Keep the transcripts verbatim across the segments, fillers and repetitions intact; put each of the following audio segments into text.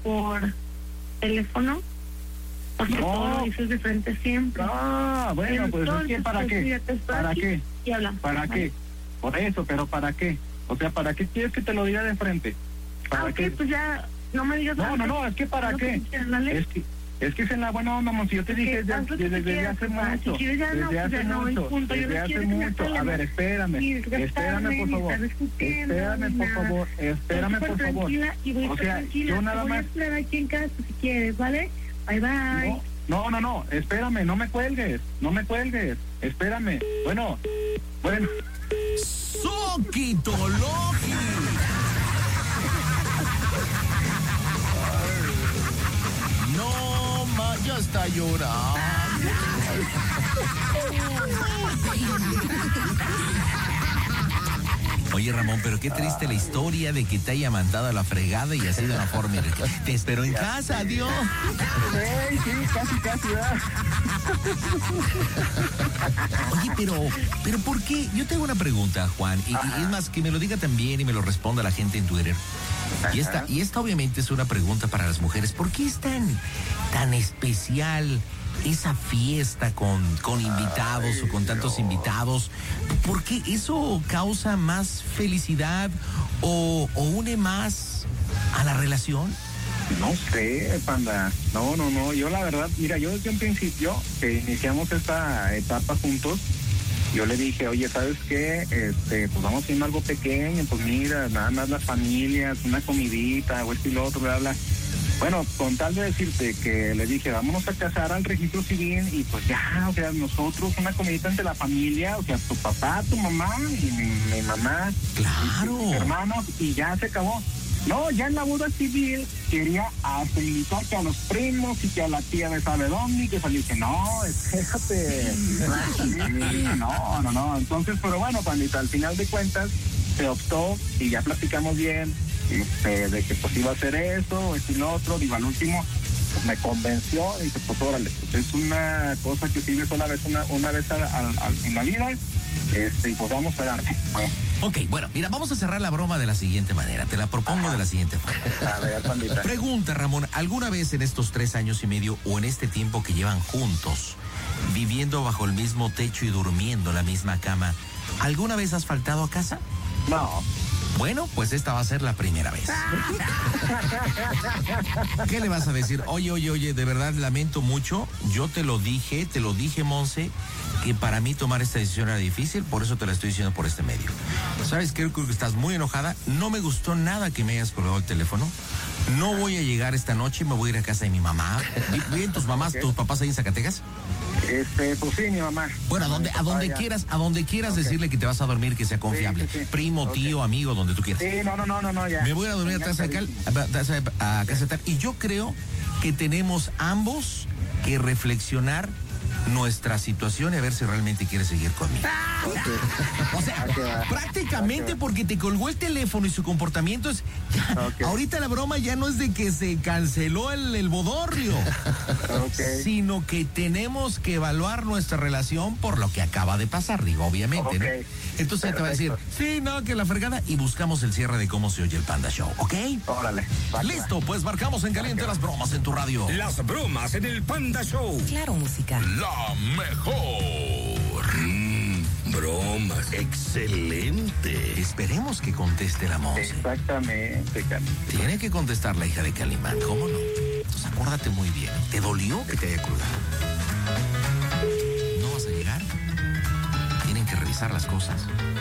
por teléfono, porque No. todo lo dices de frente siempre. Ah, bueno, pues es que ¿para Entonces, qué? mira, te estoy ¿Para aquí qué? y hablamos. ¿Para ¿vale? qué? Por eso, pero ¿para qué? O sea, ¿para qué quieres que te lo diga de frente? ¿Para Ah, ok, qué? pues ya, no me digas No, nada. no, no, es que ¿para Haz lo qué? que quieras, ¿vale? Es que, es que es en la buena onda, mamá, si yo te Es dije que desde, haz lo que desde, tú desde quieras, hace papá. mucho, Si quieres ya no, desde pues hace ya no, y mucho, punto. Yo desde no hace quiero que me mucho. A problemas. ver, espérame, Ni espérame, desgastarme, por ni favor, estar discutiendo, espérame, ni por nada. favor, espérame, Estoy por súper favor. tranquila y voy a O estar sea, tranquila. yo nada Te voy a más... esperar aquí en casa si quieres, ¿vale? Bye, bye. No, no, no, no, espérame, no me cuelgues, no me cuelgues, espérame. Bueno, bueno. ¡Soquito Logi! No, ma, ya está llorando. Oye, Ramón, pero qué triste la historia de que te haya mandado a la fregada y así de una forma. Te espero en casa, adiós. Sí, sí, casi, casi, ¿verdad? Oye, pero, pero ¿por qué? Yo tengo una pregunta, Juan, y, y es más, que me lo diga también y me lo responda la gente en Twitter. Y esta, y esta obviamente es una pregunta para las mujeres. ¿Por qué es tan, tan especial esa fiesta con, con invitados Ay, o con tantos no. invitados? ¿Por qué eso causa más felicidad o, o une más a la relación? No sé, Panda. No, no, no. Yo la verdad, mira, yo desde un principio que iniciamos esta etapa juntos, yo le dije, oye, ¿sabes qué? Este, pues vamos haciendo algo pequeño, pues mira, nada más las familias, una comidita, o esto y lo otro, bla, bla. Bueno, con tal de decirte que le dije, vámonos a casar al registro civil y pues ya, o sea, nosotros, una comidita entre la familia, o sea, tu papá, tu mamá y mi, mi mamá, claro, y mis hermanos, y ya se acabó. No, ya en la boda civil quería hasta invitar que a los primos y que a la tía de sabe dónde, y que salí, que no, espérate. Sí, no, no, no. Entonces, pero bueno, Pandita, al final de cuentas se optó y ya platicamos bien este, de que pues iba a hacer eso, esto y lo otro. Digo, al último pues, me convenció y dije, pues órale, pues es una cosa que sirve sola vez, una, una vez a, a, a, en la vida, este, y pues vamos a darle. Bueno. Ok, bueno, mira, vamos a cerrar la broma de la siguiente manera. Te la propongo Ajá. de la siguiente forma. A ver, Pandita. Pregunta, Ramón, ¿alguna vez en estos tres años y medio o en este tiempo que llevan juntos, viviendo bajo el mismo techo y durmiendo en la misma cama, ¿alguna vez has faltado a casa? No. Bueno, pues esta va a ser la primera vez. ¿Qué le vas a decir? Oye, oye, oye, de verdad lamento mucho. Yo te lo dije, te lo dije, Monse, que para mí tomar esta decisión era difícil, por eso te la estoy diciendo por este medio. ¿Sabes qué? Creo que estás muy enojada. No me gustó nada que me hayas colgado el teléfono. No voy a llegar esta noche, me voy a ir a casa de mi mamá. ¿Viven tus mamás, okay. tus papás ahí en Zacatecas? Este, pues sí, mi mamá. Bueno, a donde, a donde quieras, a donde quieras okay. decirle que te vas a dormir, que sea confiable. Sí, sí, sí. Primo, okay. tío, amigo, donde tú quieras. Sí, no, no, no, no, no ya. Me voy a dormir atrás de acá, a, a casa de tal. Y yo creo que tenemos ambos que reflexionar nuestra situación y a ver si realmente quieres seguir conmigo. Okay. O sea, okay. prácticamente okay. porque te colgó el teléfono y su comportamiento es... Ya, okay. Ahorita la broma ya no es de que se canceló el, el bodorrio, okay. sino que tenemos que evaluar nuestra relación por lo que acaba de pasar, digo, obviamente, okay. ¿no? Entonces ya te va a decir, sí, no, que la fregada, y buscamos el cierre de cómo se oye el Panda Show, ¿ok? Órale. Listo, pues marcamos en caliente las bromas en tu radio. Las bromas en el Panda Show. Claro, música. La mejor. Mm, bromas. Excelente. Esperemos que conteste la Monse. Exactamente, Calimán. Tiene que contestar la hija de Calimán, ¿cómo no? Entonces acuérdate muy bien. ¿Te dolió que te haya colgado? ¿No vas a llegar? Tienen que revisar las cosas.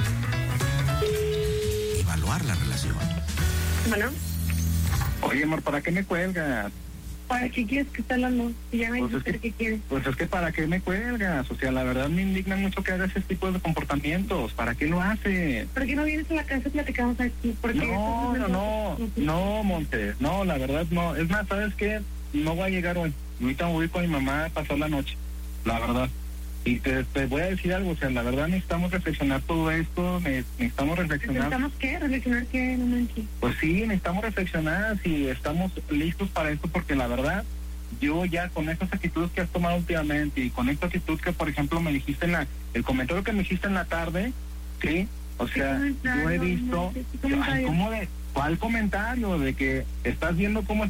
Evaluar la relación. Bueno. Oye, amor, ¿para qué me cuelgas? ¿Para qué quieres que esté hablando? Si ya me pues dijiste es que, que quieres. Pues es que ¿para qué me cuelgas? O sea, la verdad me indigna mucho que hagas ese tipo de comportamientos. ¿Para qué lo haces? ¿Por qué no vienes a la casa y platicamos aquí? ¿Por qué no, no, no, no, Monte. No, la verdad no. Es más, ¿sabes qué? No voy a llegar hoy. Ahorita voy con mi mamá a pasar la noche. La verdad. Y te, te voy a decir algo, o sea, la verdad necesitamos reflexionar todo esto, necesitamos reflexionar. ¿Necesitamos qué? ¿Reflexionar qué? No me entiendo. Pues sí, necesitamos reflexionar si estamos listos para esto, porque la verdad, yo ya con estas actitudes que has tomado últimamente y con esta actitud que, por ejemplo, me dijiste en la, el comentario que me dijiste en la tarde, sí, o sea, yo he visto, yo, ay, ¿cómo de, ¿cuál comentario? De que estás viendo cómo